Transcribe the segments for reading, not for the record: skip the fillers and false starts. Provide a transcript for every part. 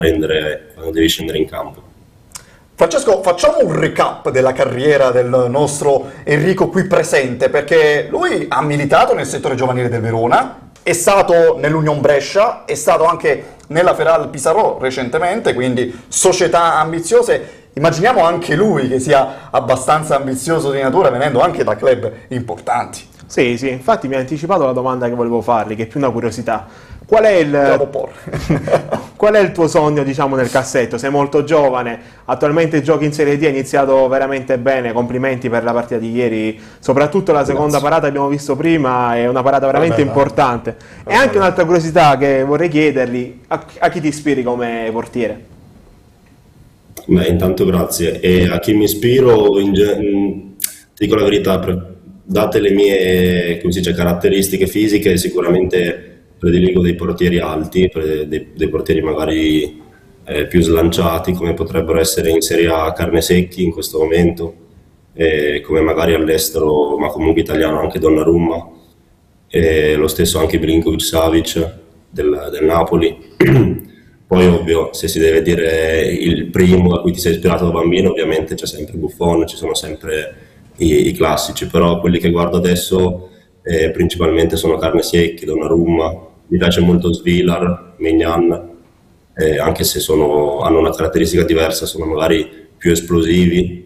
prendere quando devi scendere in campo. Francesco, facciamo un recap della carriera del nostro Enrico qui presente, perché lui ha militato nel settore giovanile del Verona, è stato nell'Union Brescia, è stato anche nella Feral Pisarò recentemente, quindi società ambiziose. Immaginiamo anche lui che sia abbastanza ambizioso di natura, venendo anche da club importanti. Sì, infatti mi ha anticipato la domanda che volevo fargli, che è più una curiosità. Qual è il tuo sogno, diciamo, nel cassetto? Sei molto giovane, attualmente giochi in Serie D, hai iniziato veramente bene, complimenti per la partita di ieri, soprattutto la seconda parata abbiamo visto prima, è una parata veramente importante. E anche un'altra curiosità che vorrei chiedergli, a chi ti ispiri come portiere? Beh, intanto grazie. E a chi mi ispiro, ti dico la verità, date le mie, come si dice, caratteristiche fisiche, sicuramente prediligo dei portieri alti, dei portieri magari più slanciati, come potrebbero essere in Serie A Carnesecchi in questo momento, come magari all'estero, ma comunque italiano, anche Donnarumma, e lo stesso anche Milinkovic-Savic del Napoli. Poi ovvio, se si deve dire il primo a cui ti sei ispirato da bambino, ovviamente c'è sempre Buffon, ci sono sempre i classici, però quelli che guardo adesso principalmente sono Carnesecchi, Donnarumma, mi piace molto Svilar, Maignan, anche se hanno una caratteristica diversa, sono magari più esplosivi,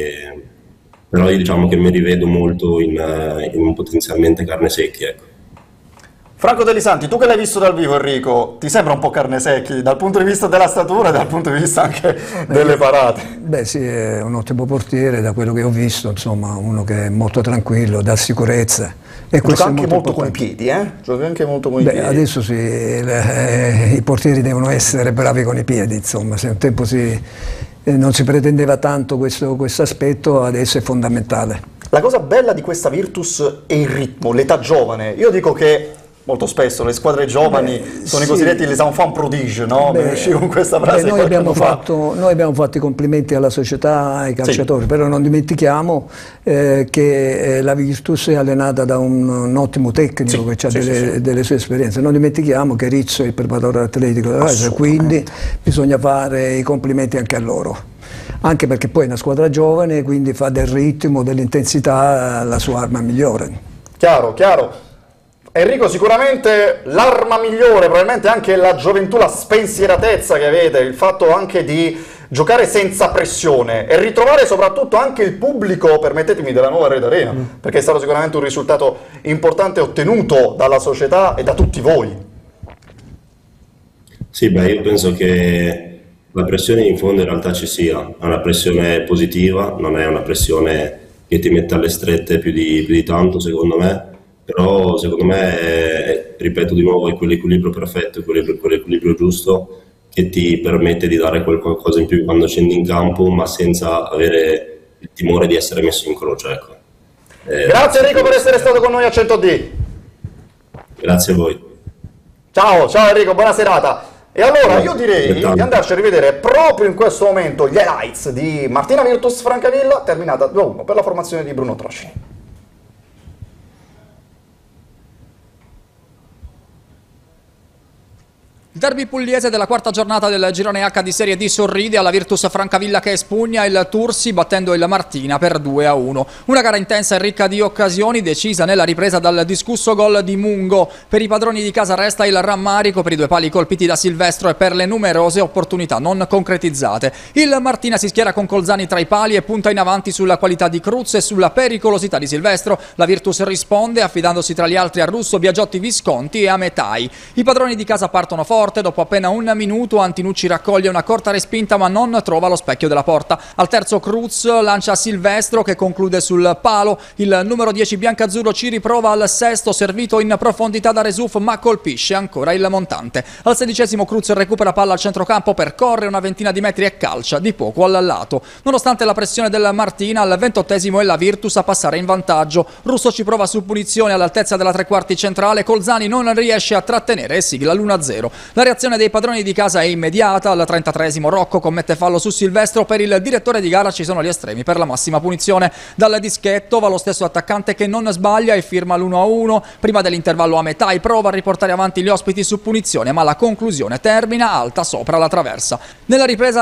però io diciamo che mi rivedo molto in un potenzialmente Carnesecchi, ecco. Franco Delisanti, tu che l'hai visto dal vivo, Enrico, ti sembra un po' Carnesecchi dal punto di vista della statura e dal punto di vista anche delle parate? Beh sì, è un ottimo portiere, da quello che ho visto, insomma, uno che è molto tranquillo, dà sicurezza. E gioca anche molto con i piedi, Gioca anche molto con i piedi. Adesso sì, i portieri devono essere bravi con i piedi, insomma, se un tempo non si pretendeva tanto questo aspetto, adesso è fondamentale. La cosa bella di questa Virtus è il ritmo, l'età giovane. Io dico che molto spesso le squadre giovani sono i cosiddetti les enfants prodiges, no? Per uscire con questa frase. Noi abbiamo fatto i complimenti alla società, ai calciatori, però non dimentichiamo che la Virtus è allenata da un ottimo tecnico che ha delle sue esperienze. Non dimentichiamo che Rizzo è il preparatore atletico della casa, quindi bisogna fare i complimenti anche a loro. Anche perché poi è una squadra giovane, quindi fa del ritmo, dell'intensità la sua arma migliore. Chiaro. Enrico, sicuramente l'arma migliore, probabilmente anche la gioventù, la spensieratezza che avete, il fatto anche di giocare senza pressione e ritrovare soprattutto anche il pubblico, permettetemi, della nuova Red Arena, perché è stato sicuramente un risultato importante ottenuto dalla società e da tutti voi. Sì, io penso che la pressione in fondo in realtà ci sia, è una pressione positiva, non è una pressione che ti mette alle strette più di tanto, secondo me. Però secondo me, ripeto di nuovo, è quell'equilibrio perfetto, quell'equilibrio giusto che ti permette di dare qualcosa in più quando scendi in campo, ma senza avere il timore di essere messo in croce, ecco. Grazie Enrico per essere stato con noi a 100D. Grazie a voi. Ciao Enrico, buona serata. E allora io direi di andarci a rivedere proprio in questo momento gli highlights di Martina Virtus Francavilla, terminata 2-1 per la formazione di Bruno Trascini. Il derby pugliese della quarta giornata del girone H di Serie D sorride alla Virtus Francavilla che espugna il Tursi battendo il Martina per 2-1. Una gara intensa e ricca di occasioni, decisa nella ripresa dal discusso gol di Mungo. Per i padroni di casa resta il rammarico per i due pali colpiti da Silvestro e per le numerose opportunità non concretizzate. Il Martina si schiera con Colzani tra i pali e punta in avanti sulla qualità di Cruz e sulla pericolosità di Silvestro. La Virtus risponde affidandosi tra gli altri a Russo, Biagiotti, Visconti e Ametai. I padroni di casa partono forte. Dopo appena un minuto Antinucci raccoglie una corta respinta ma non trova lo specchio della porta. Al terzo Cruz lancia Silvestro che conclude sul palo. Il numero 10 biancazzurro ci riprova al sesto, servito in profondità da Resuf ma colpisce ancora il montante. Al 16° Cruz recupera palla al centrocampo, percorre una ventina di metri e calcia di poco al lato. Nonostante la pressione del Martina, al 28° è la Virtus a passare in vantaggio. Russo ci prova su punizione all'altezza della tre quarti centrale, Colzani non riesce a trattenere e sigla l'1-0. La reazione dei padroni di casa è immediata. Al 33esimo Rocco commette fallo su Silvestro. Per il direttore di gara ci sono gli estremi per la massima punizione. Dal dischetto va lo stesso attaccante che non sbaglia e firma l'1-1. Prima dell'intervallo Ametai prova a riportare avanti gli ospiti su punizione, ma la conclusione termina alta sopra la traversa. Nella ripresa